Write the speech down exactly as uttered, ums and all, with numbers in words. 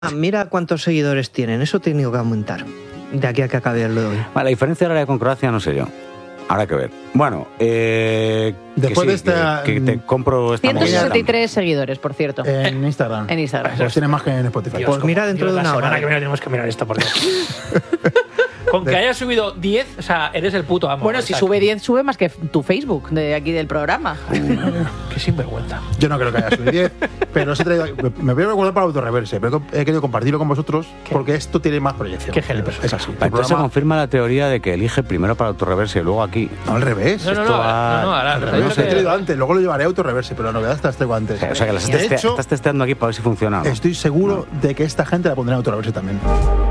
Mira cuántos seguidores tienen, eso he tenido que aumentar de aquí a que acabe el de hoy. Vale, la diferencia ahora con Croacia no sé yo. Habrá que ver. Bueno, eh, después sí, de esta... Que, que te compro esta ciento sesenta y tres seguidores, por cierto. En Instagram. En Instagram. Pues tiene más que en Spotify. Dios, Pues como- mira dentro Dios, de la una semana hora. que viene tenemos que mirar esto, por Dios. Con que hayas subido diez, o sea, eres el puto amo. Bueno, o si sea, sube diez, sube más que tu Facebook de aquí del programa. Qué sinvergüenza. Yo no creo que haya subido diez, pero sí he traído, me voy a recordar para Autorreverse, pero he querido compartirlo con vosotros porque esto tiene más proyección. Qué gel, Es así. El Entonces se programa- confirma la teoría de que elige primero para Autorreverse y luego aquí. No, al revés. No, no, Esto no, va- no, no, ahora, Al ahora revés, que- he traído antes, luego lo llevaré a Autorreverse, pero la novedad está las traigo antes. O sea, que las De estás, te- hecho, estás testeando aquí para ver si funciona. ¿no? estoy seguro de que esta gente la pondrá en Autorreverse también.